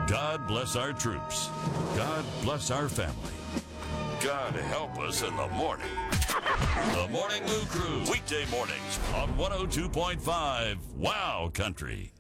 God bless our troops. God bless our family. God help us in the morning. The Morning Moo Crew, weekday mornings on 102.5 Wow Country.